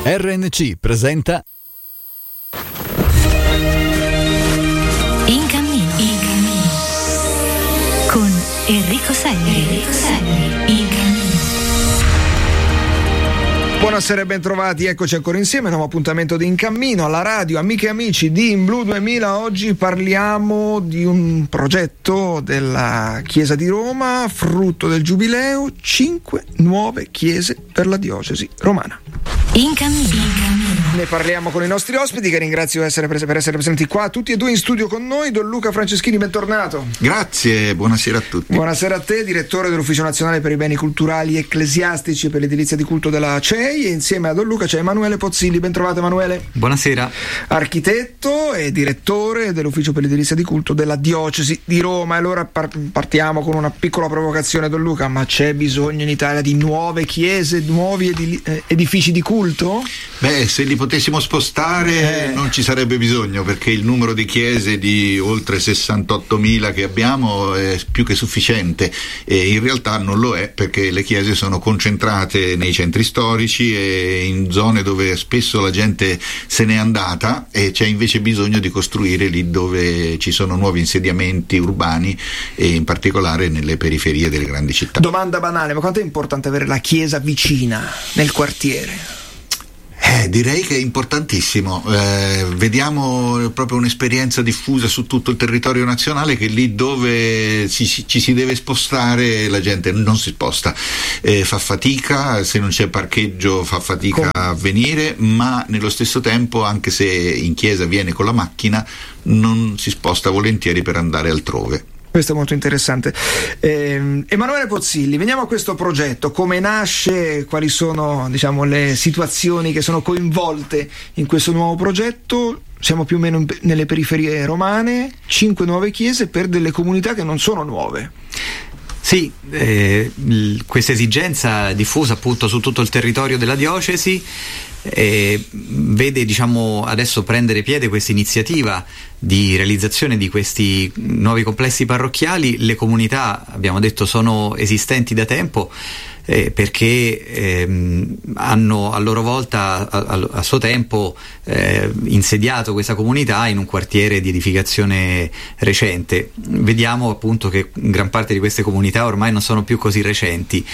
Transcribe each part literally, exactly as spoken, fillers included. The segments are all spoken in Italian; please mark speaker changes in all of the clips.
Speaker 1: R N C presenta
Speaker 2: In cammino, in cammino con Enrico Selli. Enrico Selli. In cammino.
Speaker 3: Buonasera e bentrovati, eccoci ancora insieme, nuovo appuntamento di In Cammino alla radio, amiche e amici di In Blu duemila. Oggi parliamo di un progetto della Chiesa di Roma, frutto del Giubileo, cinque nuove chiese per la diocesi romana.
Speaker 2: In cammino, in cammino.
Speaker 3: Ne parliamo con i nostri ospiti, che ringrazio essere pres- per essere presenti qua tutti e due in studio con noi. Don Luca Franceschini, bentornato.
Speaker 4: Grazie, buonasera a tutti.
Speaker 3: Buonasera a te, direttore dell'Ufficio Nazionale per i Beni Culturali Ecclesiastici e per l'Edilizia di Culto della C E I, e insieme a Don Luca c'è Emanuele Pozzilli. Bentrovato Emanuele.
Speaker 5: Buonasera.
Speaker 3: Architetto e direttore dell'Ufficio per l'Edilizia di Culto della Diocesi di Roma. E allora par- partiamo con una piccola provocazione, Don Luca, ma c'è bisogno in Italia di nuove chiese, nuovi edili- eh, edifici di culto?
Speaker 4: Beh, se li potessimo spostare eh. non ci sarebbe bisogno, perché il numero di chiese di oltre sessantottomila che abbiamo è più che sufficiente, e in realtà non lo è, perché le chiese sono concentrate nei centri storici e in zone dove spesso la gente se n'è andata, e c'è invece bisogno di costruire lì dove ci sono nuovi insediamenti urbani, e in particolare nelle periferie delle grandi città.
Speaker 3: Domanda banale, ma quanto è importante avere la chiesa vicina nel quartiere?
Speaker 4: Eh, direi che è importantissimo. Eh, vediamo proprio un'esperienza diffusa su tutto il territorio nazionale, che lì dove ci, ci si deve spostare la gente non si sposta, eh, fa fatica, se non c'è parcheggio fa fatica a venire, ma nello stesso tempo, anche se in chiesa viene con la macchina, non si sposta volentieri per andare altrove.
Speaker 3: Questo è molto interessante. Eh, Emanuele Pozzilli, veniamo a questo progetto. Come nasce? Quali sono, diciamo, le situazioni che sono coinvolte in questo nuovo progetto? Siamo più o meno in, nelle periferie romane, cinque nuove chiese per delle comunità che non sono nuove.
Speaker 5: Sì, eh, questa esigenza diffusa appunto su tutto il territorio della diocesi eh, vede, diciamo, adesso prendere piede questa iniziativa di realizzazione di questi nuovi complessi parrocchiali. Le comunità, abbiamo detto, sono esistenti da tempo, eh, perché ehm, hanno a loro volta a, a, a suo tempo eh, insediato questa comunità in un quartiere di edificazione recente. Vediamo appunto che gran parte di queste comunità ormai non sono più così recenti.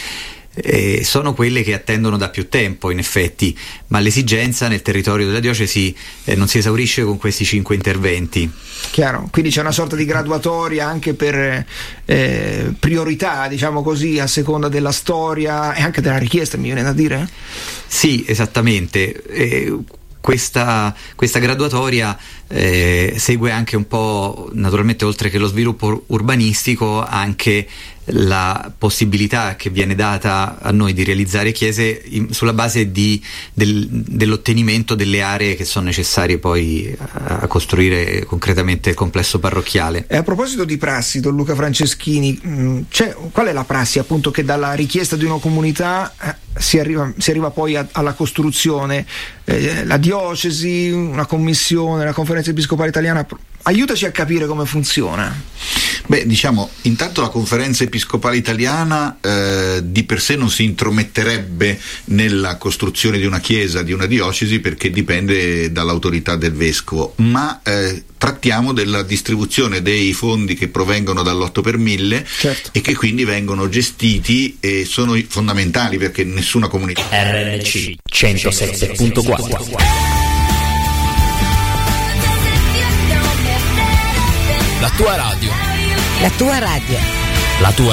Speaker 5: Eh, sono quelle che attendono da più tempo, in effetti, ma l'esigenza nel territorio della diocesi eh, non si esaurisce con questi cinque interventi.
Speaker 3: Chiaro, quindi c'è una sorta di graduatoria anche per eh, priorità, diciamo così, a seconda della storia e anche della richiesta, mi viene da dire?
Speaker 5: Sì, esattamente. Eh, Questa, questa graduatoria eh, segue anche un po', naturalmente, oltre che lo sviluppo urbanistico, anche la possibilità che viene data a noi di realizzare chiese in, sulla base di, del, dell'ottenimento delle aree che sono necessarie poi a, a costruire concretamente il complesso parrocchiale.
Speaker 3: E a proposito di prassi, Don Luca Franceschini, mh, c'è, qual è la prassi appunto che dalla richiesta di una comunità eh, si, arriva, si arriva poi a, alla costruzione? Eh, la diocesi, una commissione, la conferenza episcopale italiana, aiutaci a capire come funziona.
Speaker 4: Beh, diciamo, intanto la conferenza episcopale italiana eh, di per sé non si intrometterebbe nella costruzione di una chiesa, di una diocesi, perché dipende dall'autorità del vescovo, ma eh, trattiamo della distribuzione dei fondi che provengono dall'otto per mille, certo, e che quindi vengono gestiti e sono fondamentali, perché nessuna comunità.
Speaker 6: R N C centosette virgola quattro.
Speaker 1: la tua radio.
Speaker 7: La tua radio.
Speaker 6: La tua